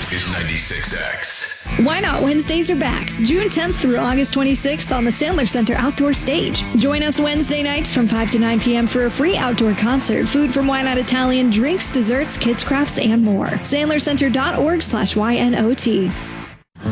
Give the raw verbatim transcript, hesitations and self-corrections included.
is ninety-six X. Why Not Wednesdays are back, June tenth through August twenty-sixth on the Sandler Center Outdoor Stage. Join us Wednesday nights from five to nine p.m. for a free outdoor concert, food from Why Not Italian, drinks, desserts, kids crafts, and more. sandler center dot org slash Y N O T.